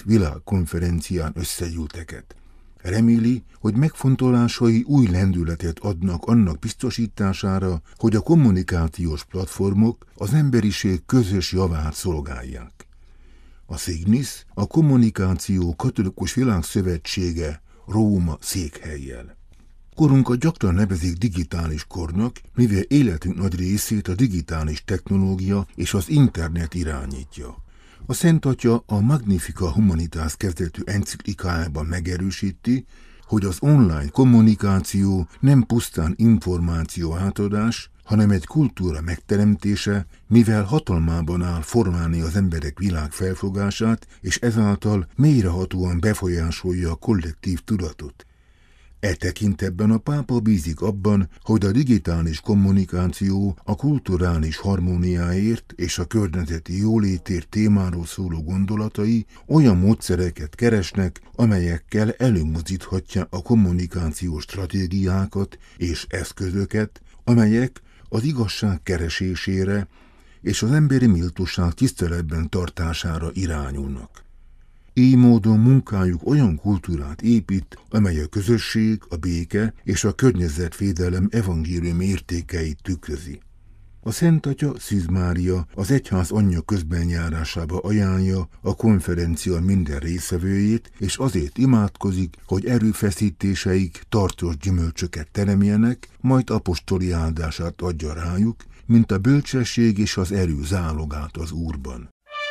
Signus világkonferencián összegyűlteket. Reméli, hogy megfontolásai új lendületet adnak annak biztosítására, hogy a kommunikációs platformok az emberiség közös javát szolgálják. A Signus a kommunikáció katolikus világszövetsége Róma székhellyel. Korunkat gyakran nevezik digitális kornak, mivel életünk nagy részét a digitális technológia és az internet irányítja. A Szent Atya a Magnificat Humanitas kezdetű enciklikájában megerősíti, hogy az online kommunikáció nem pusztán információ átadás, hanem egy kultúra megteremtése, mivel hatalmában áll formálni az emberek világ felfogását, és ezáltal mélyrehatóan befolyásolja a kollektív tudatot. E tekintetben a pápa bízik abban, hogy a digitális kommunikáció a kulturális harmóniáért és a környezeti jólétért témáról szóló gondolatai olyan módszereket keresnek, amelyekkel előmozdíthatja a kommunikációs stratégiákat és eszközöket, amelyek az igazság keresésére és az emberi méltóság tiszteletben tartására irányulnak. Így módon munkájuk olyan kultúrát épít, amely a közösség, a béke és a környezetvédelem evangélium értékeit tükrözi. A Szent Atya Szűz Mária az egyház anyja közbenjárásába ajánlja a konferencia minden részevőjét, és azért imádkozik, hogy erőfeszítéseik tartós gyümölcsöket teremjenek, majd apostoli áldását adja rájuk, mint a bölcsesség és az erő zálogát az Úrban.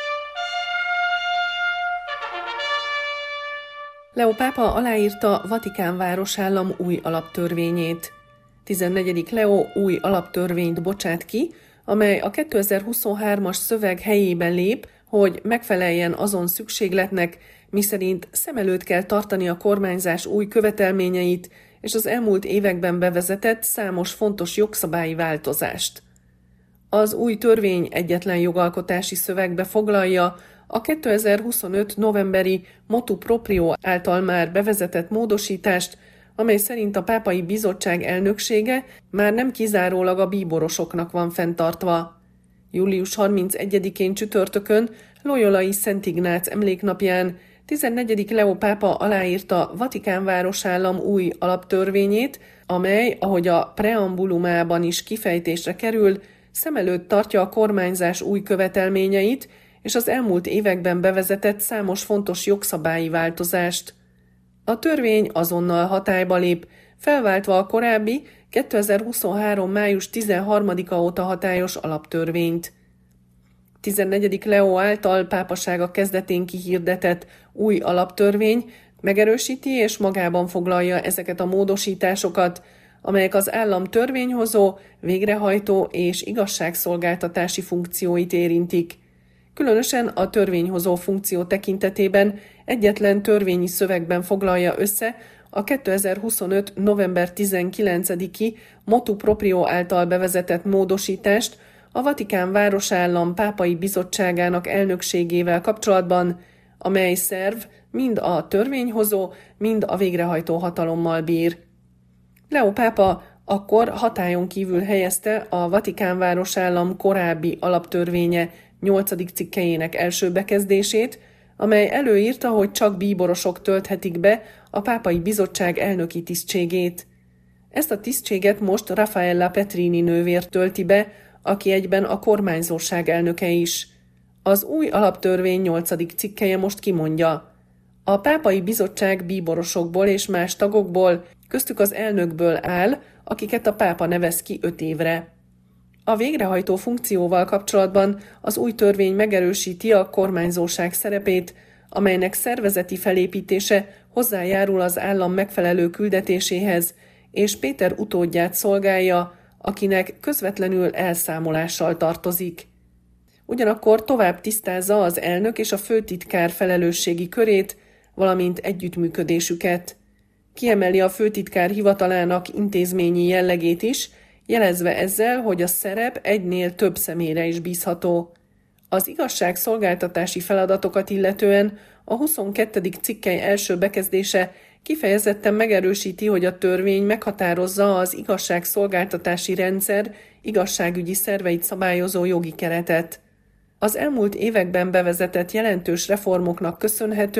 Leó pápa aláírta Vatikán városállam új alaptörvényét. 14. Leó új alaptörvényt bocsát ki, amely a 2023-as szöveg helyében lép, hogy megfeleljen azon szükségletnek, miszerint szem előtt kell tartani a kormányzás új követelményeit és az elmúlt években bevezetett számos fontos jogszabályi változást. Az új törvény egyetlen jogalkotási szövegbe foglalja a 2025. novemberi Motu Proprio által már bevezetett módosítást, amely szerint a Pápai Bizottság elnöksége már nem kizárólag a bíborosoknak van fenntartva. Július 31-én csütörtökön, Loyolai Szent Ignác emléknapján 14. Leó pápa aláírta Vatikán városállam új alaptörvényét, amely, ahogy a preambulumában is kifejtésre kerül, szem előtt tartja a kormányzás új követelményeit, és az elmúlt években bevezetett számos fontos jogszabályi változást. A törvény azonnal hatályba lép, felváltva a korábbi 2023. május 13-a óta hatályos alaptörvényt. 14. Leó által pápasága kezdetén kihirdetett új alaptörvény megerősíti és magában foglalja ezeket a módosításokat, amelyek az állam törvényhozó, végrehajtó és igazságszolgáltatási funkcióit érintik. Különösen a törvényhozó funkció tekintetében egyetlen törvényi szövegben foglalja össze a 2025. november 19-i Motu Proprio által bevezetett módosítást a Vatikán városállam pápai bizottságának elnökségével kapcsolatban, amely szerv mind a törvényhozó, mind a végrehajtó hatalommal bír. Leó pápa akkor hatályon kívül helyezte a Vatikán városállam korábbi alaptörvénye 8. cikkelyének első bekezdését, amely előírta, hogy csak bíborosok tölthetik be a pápai bizottság elnöki tisztségét. Ezt a tisztséget most Raffaella Petrini nővér tölti be, aki egyben a kormányzóság elnöke is. Az új alaptörvény 8. cikkelye most kimondja: a pápai bizottság bíborosokból és más tagokból, köztük az elnökből áll, akiket a pápa nevez ki 5 évre. A végrehajtó funkcióval kapcsolatban az új törvény megerősíti a kormányzóság szerepét, amelynek szervezeti felépítése hozzájárul az állam megfelelő küldetéséhez, és Péter utódját szolgálja, akinek közvetlenül elszámolással tartozik. Ugyanakkor tovább tisztázza az elnök és a főtitkár felelősségi körét, valamint együttműködésüket. Kiemeli a főtitkár hivatalának intézményi jellegét is, jelezve ezzel, hogy a szerep egynél több személyre is bízható. Az igazságszolgáltatási feladatokat illetően a 22. cikkely első bekezdése kifejezetten megerősíti, hogy a törvény meghatározza az igazságszolgáltatási rendszer igazságügyi szerveit szabályozó jogi keretet. Az elmúlt években bevezetett jelentős reformoknak köszönhetően